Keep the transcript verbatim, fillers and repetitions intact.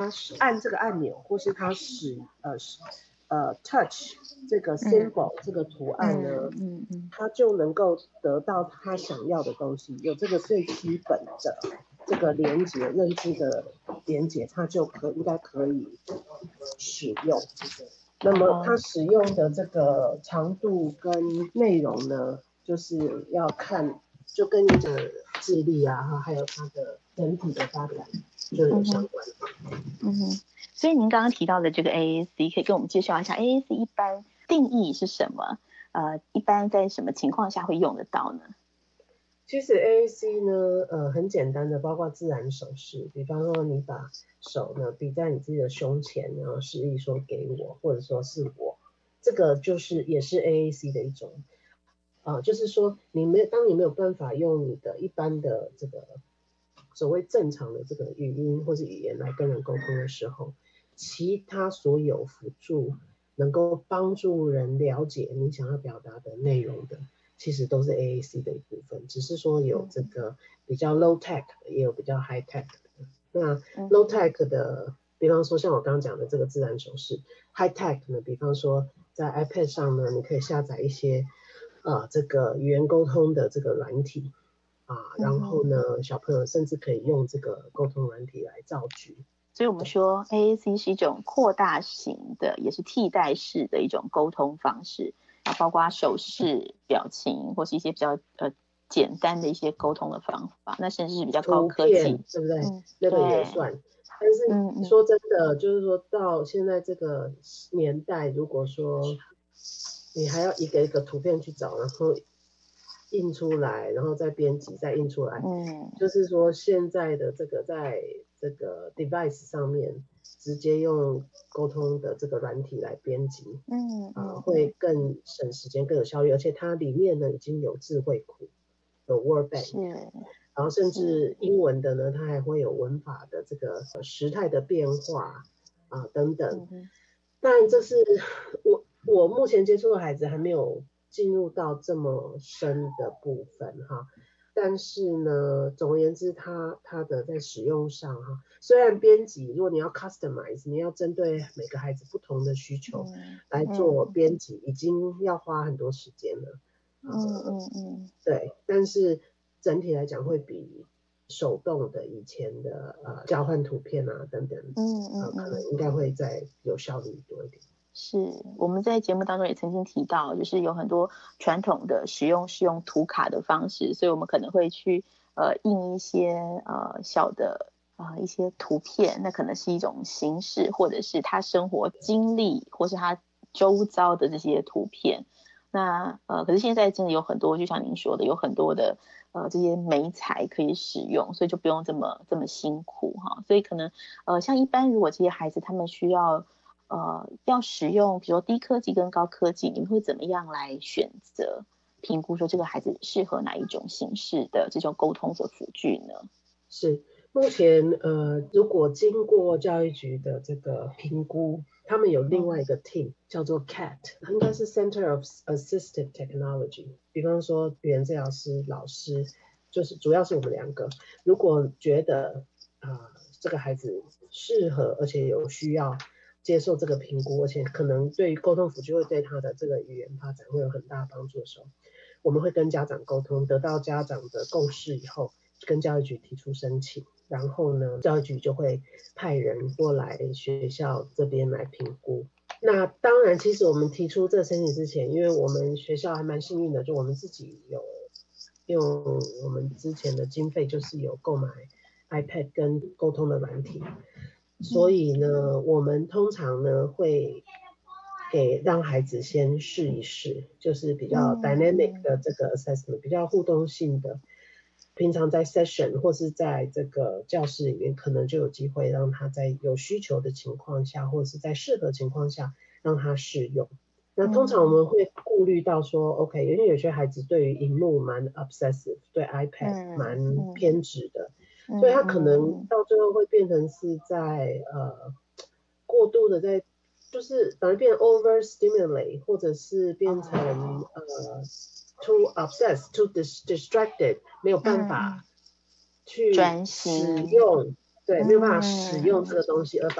他按这个按钮，或是他使呃呃 touch 这个 symbol、嗯、这个图案呢，嗯嗯，他就能够得到他想要的东西，有这个最基本的这个连接认知的连接，他就可应该可以使用。那么它使用的这个长度跟内容呢，就是要看，就跟你的智力啊，还有它的整体的发展就有相关。 嗯哼，所以您刚刚提到的这个 A A C， 可以跟我们介绍一下 A A C 一般定义是什么？呃，一般在什么情况下会用得到呢？ 其实 A A C 呢，呃，很简单的，包括自然手势，比方说你把手呢比在你自己的胸前，然后示意说给我，或者说是我，这个就是也是 A A C 的一种，啊、呃，就是说你没有，当你没有办法用你的一般的这个所谓正常的这个语音或是语言来跟人沟通的时候，其他所有辅助能够帮助人了解你想要表达的内容的。其实都是 A A C 的一部分，只是说有这个比较 low tech 的，也有比较 high tech 的。那 low tech 的，比方说像我刚刚讲的这个自然手势 ，high tech 呢，比方说在 iPad 上呢，你可以下载一些呃这个语言沟通的这个软体啊，然后呢，小朋友甚至可以用这个沟通软体来造句。 所以我们说 A A C 是一种扩大型的，也是替代式的一种沟通方式。包括手势、表情，或是一些比较呃简单的一些沟通的方法，那甚至是比较高科技， 对不对？ 嗯、 那个也算。但是说真的，嗯、就是说到现在这个年代，如果说你还要一个一个图片去找，然后印出来，然后再编辑，再印出来，嗯，就是说现在的这个在这个 device 上面直接用沟通的这个软体来编辑，嗯，呃，会更省时间，更有效率，而且它里面呢已经有智慧库，有 Word Bank，然后甚至英文的呢，它还会有文法的这个时态的变化啊、呃、等等。但这是我我目前接触的孩子还没有进入到这么深的部分哈。但是呢，总而言之，它它的在使用上哈，虽然编辑，如果你要 customize， 你要针对每个孩子不同的需求来做编辑，已经要花很多时间了。嗯嗯嗯。对，但是整体来讲会比手动的以前的呃交换图片啊等等，嗯嗯、呃，可能应该会再有效率多一点。 是我们在节目当中也曾经提到，就是有很多传统的使用是用图卡的方式，所以我们可能会去呃印一些呃小的呃一些图片，那可能是一种形式，或者是他生活经历，或是他周遭的这些图片。那呃，可是现在真的有很多，就像您说的，有很多的呃这些媒材可以使用，所以就不用这么这么辛苦哈。所以可能呃像一般如果这些孩子他们需要呃要使用，比如说低科技跟高科技，你们会怎么样来选择评估说这个孩子适合哪一种形式的这种沟通的辅具呢？ 是目前呃，如果经过教育局的这个评估，他们有另外一个 team、嗯、叫做 C A T， 应该是 Center of Assistive Technology， 比方说语言治疗师、老师，就是主要是我们两个。如果觉得啊、呃、这个孩子适合，而且有需要接受这个评估，而且可能对于沟通辅具会对他的这个语言发展会有很大帮助的时候，我们会跟家长沟通，得到家长的共识以后，跟教育局提出申请，然后呢，教育局就会派人过来学校这边来评估。那当然，其实我们提出这申请之前，因为我们学校还蛮幸运的，就我们自己有用我们之前的经费，就是有购买 iPad 跟沟通的软体，所以呢，我们通常呢会给让孩子先试一试，就是比较 dynamic 的这个 assessment， 比较互动性的。平常在 session 或是在这个教室里面，可能就有机会让他在有需求的情况下，或者是在适合情况下让他试用。那通常我们会顾虑到说、嗯、OK， 因为有些孩子对于荧幕蛮 obsessive， 对 iPad 蛮偏执的、嗯、所以他可能到最后会变成是在呃过度的在就是反而变 over stimulate， 或者是变成、哦、呃too obsessed, too distracted， 没有办法去使用、嗯、对，没有办法使用这个东西，而把